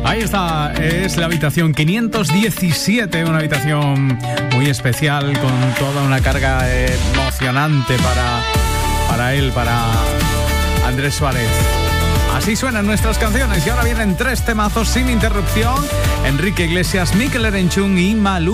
Ahí está, es la habitación 517, una habitación muy especial con toda una carga emocionante para él, para Andrés Suárez. Así suenan nuestras canciones y ahora vienen 3 temazos sin interrupción: Enrique Iglesias, Mikel Erenchun y Malú.